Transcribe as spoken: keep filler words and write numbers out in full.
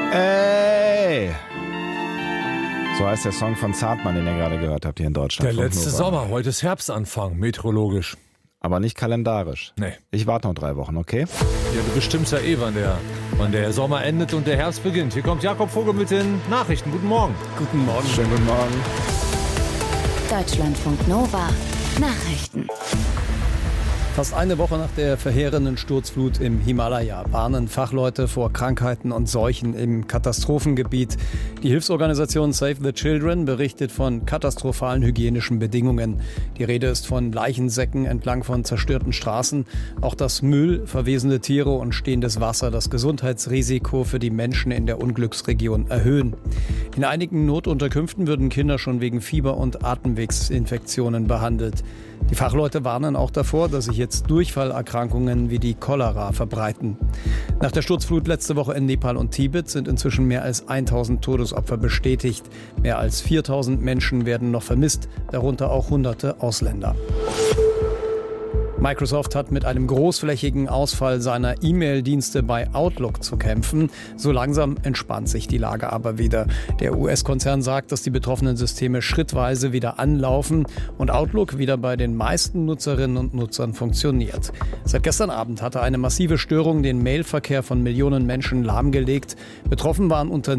Ey! So heißt der Song von Zartmann, den ihr gerade gehört habt hier in Deutschland. Der letzte Sommer, heute ist Herbstanfang, meteorologisch. Aber nicht kalendarisch. Nee. Ich warte noch drei Wochen, okay? Ja, du bestimmst ja eh, wann der, wann der Sommer endet und der Herbst beginnt. Hier kommt Jakob Vogel mit den Nachrichten. Guten Morgen. Guten Morgen. Schönen guten Morgen. Deutschlandfunk Nova. Nachrichten. Fast eine Woche nach der verheerenden Sturzflut im Himalaya warnen Fachleute vor Krankheiten und Seuchen im Katastrophengebiet. Die Hilfsorganisation Save the Children berichtet von katastrophalen hygienischen Bedingungen. Die Rede ist von Leichensäcken entlang von zerstörten Straßen. Auch das Müll, verwesende Tiere und stehendes Wasser das Gesundheitsrisiko für die Menschen in der Unglücksregion erhöhen. In einigen Notunterkünften würden Kinder schon wegen Fieber und Atemwegsinfektionen behandelt. Die Fachleute warnen auch davor, dass sich jetzt Durchfallerkrankungen wie die Cholera verbreiten. Nach der Sturzflut letzte Woche in Nepal und Tibet sind inzwischen mehr als tausend Todesopfer bestätigt. Mehr als viertausend Menschen werden noch vermisst, darunter auch hunderte Ausländer. Microsoft hat mit einem großflächigen Ausfall seiner E-Mail-Dienste bei Outlook zu kämpfen. So langsam entspannt sich die Lage aber wieder. Der U S-Konzern sagt, dass die betroffenen Systeme schrittweise wieder anlaufen und Outlook wieder bei den meisten Nutzerinnen und Nutzern funktioniert. Seit gestern Abend hatte eine massive Störung den Mailverkehr von Millionen Menschen lahmgelegt. Betroffen waren Unternehmen